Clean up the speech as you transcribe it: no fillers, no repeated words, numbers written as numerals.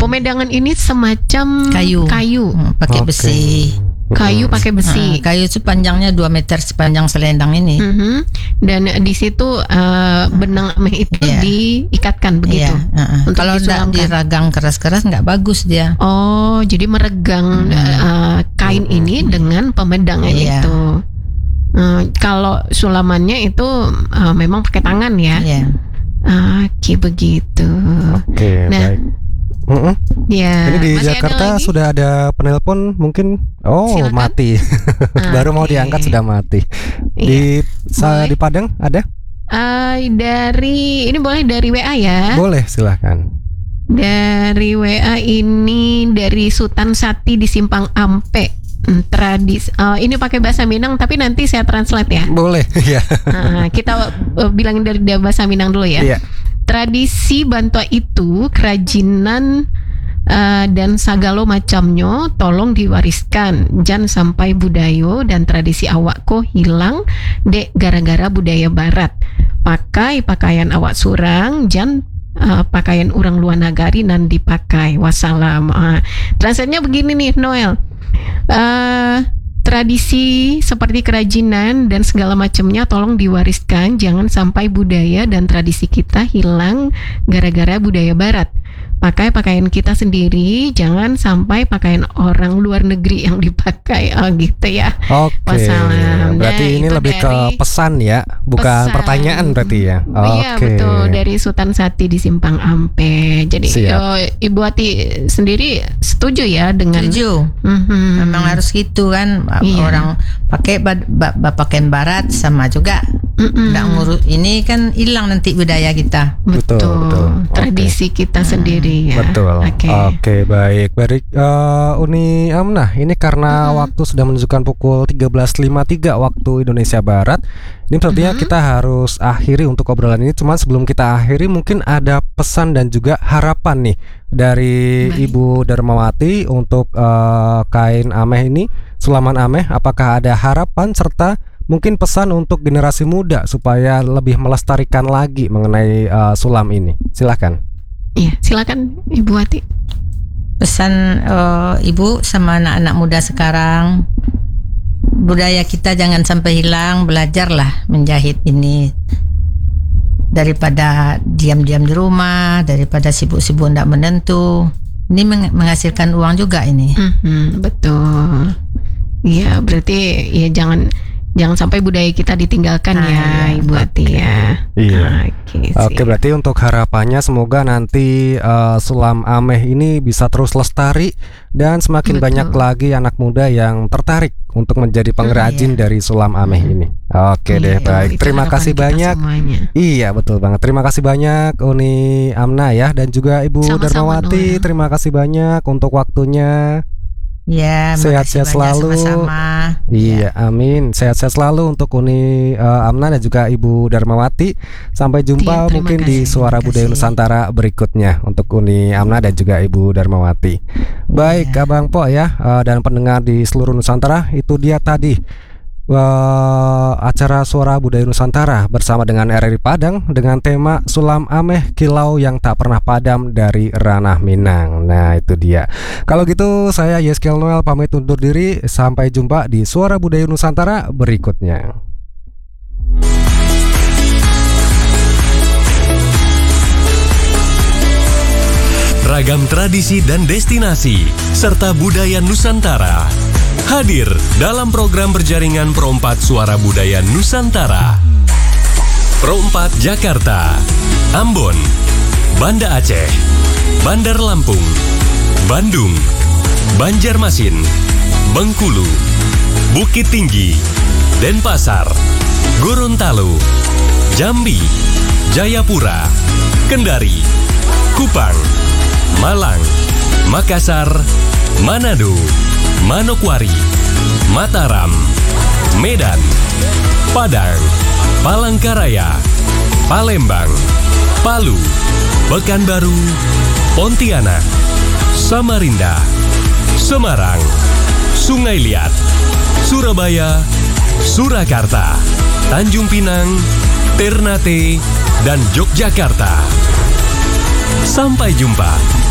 Pemedangan ini semacam kayu. Pakai besi. Kayu pakai besi. Kayu itu panjangnya 2 meter sepanjang selendang ini. Dan di situ benang ameh itu diikatkan begitu. Kalau tidak diragang keras-keras nggak bagus dia. Oh, jadi meregang kain ini dengan pemedangnya itu. Kalau sulamannya itu memang pakai tangan ya. Oke, begitu. Oke, baik. Ya, ini di Jakarta sudah ada penelpon mungkin. Silakan. Mati. Baru mau diangkat sudah mati. Di Padang ada? Ini boleh dari WA ya? Boleh, silahkan. Dari WA ini dari Sultan Sati di Simpang Ampe. Ini pakai bahasa Minang tapi nanti saya translate ya. Boleh, ya. Kita bilangin dari bahasa Minang dulu ya. Iya. Tradisi bantua itu kerajinan dan sagalo macamnya tolong diwariskan, jangan sampai budaya dan tradisi awak ko hilang dek gara-gara budaya barat. Pakai pakaian awak surang, jangan pakaian orang luar nagari nan dipakai. Wassalam. Translate-nya begini nih Noel. Tradisi seperti kerajinan dan segala macamnya tolong diwariskan, jangan sampai budaya dan tradisi kita hilang gara-gara budaya barat. Pakai pakaian kita sendiri, jangan sampai pakaian orang luar negeri yang dipakai. Gitu ya. Oke. Wassalam. Berarti ini lebih ke pesan ya, bukan pertanyaan berarti ya. Iya, betul, dari Sultan Sati di Simpang Ampe. Jadi Ibu Ati sendiri setuju ya dengan? Setuju. Memang harus gitu kan. Orang pakai pakaian barat sama juga. Nggak ngurus ini kan hilang nanti budaya kita. Betul. Tradisi kita sendiri. Ya. Betul. Oke, baik. Uni Amnah, ini karena waktu sudah menunjukkan pukul 13.53 waktu Indonesia Barat. Ini sepertinya kita harus akhiri untuk obrolan ini. Cuman sebelum kita akhiri, mungkin ada pesan dan juga harapan nih dari Ibu Darmawati untuk kain ameh ini, sulaman ameh. Apakah ada harapan serta mungkin pesan untuk generasi muda supaya lebih melestarikan lagi mengenai sulam ini? Silahkan. Iya, silakan Ibu Ati. Pesan Ibu sama anak-anak muda sekarang, budaya kita jangan sampai hilang. Belajarlah menjahit ini, daripada diam-diam di rumah, daripada sibuk-sibuk tidak menentu. Ini menghasilkan uang juga ini. Betul. Iya, berarti ya jangan sampai budaya kita ditinggalkan ya, Ibu Ati ya. Iya. Oke, berarti untuk harapannya semoga nanti sulam ameh ini bisa terus lestari dan semakin banyak lagi anak muda yang tertarik untuk menjadi pengrajin dari sulam ameh ini. Oke deh, baik. Terima kasih banyak. Iya, betul banget. Terima kasih banyak Uni Amnah ya, dan juga Ibu Darmawati. Terima kasih banyak untuk waktunya. Ya, sehat-sehat selalu. Sama-sama. Iya, amin. Sehat-sehat selalu untuk Uni Amnah dan juga Ibu Darmawati. Sampai jumpa mungkin di Suara Budaya Nusantara berikutnya untuk Uni Amnah dan juga Ibu Darmawati. Baik, Abang Po ya, dan pendengar di seluruh Nusantara, itu dia tadi acara Suara Budaya Nusantara bersama dengan RRI Padang dengan tema Sulam Ameh Kilau yang Tak Pernah Padam dari Ranah Minang. Nah, itu dia. Kalau gitu saya Yeskel Noel pamit undur diri. Sampai jumpa di Suara Budaya Nusantara berikutnya. Ragam tradisi dan destinasi serta budaya Nusantara hadir dalam program berjaringan Pro 4 Suara Budaya Nusantara. Pro 4 Jakarta, Ambon, Banda Aceh, Bandar Lampung, Bandung, Banjarmasin, Bengkulu, Bukit Tinggi, Denpasar, Gorontalo, Jambi, Jayapura, Kendari, Kupang, Malang, Makassar, Manado, Manokwari, Mataram, Medan, Padang, Palangkaraya, Palembang, Palu, Pekanbaru, Pontianak, Samarinda, Semarang, Sungai Liat, Surabaya, Surakarta, Tanjung Pinang, Ternate, dan Yogyakarta. Sampai jumpa.